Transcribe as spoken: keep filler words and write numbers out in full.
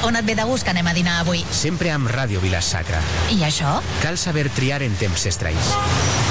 On et ve de gust que anem a dinar avui? Sempre amb Ràdio Vila-sacra. I això? Cal saber triar en temps estralls.